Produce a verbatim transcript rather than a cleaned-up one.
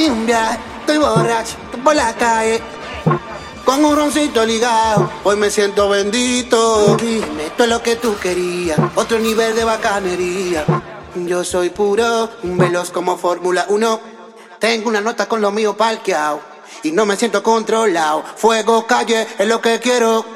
di un viaje, estoy borracho, estoy por la calle, con un roncito ligado, hoy me siento bendito. Dime, esto es lo que tú querías, otro nivel de bacanería. Yo soy puro, un veloz como Fórmula uno. Tengo una nota con lo mío parqueado y no me siento controlado. Fuego, calle, es lo que quiero.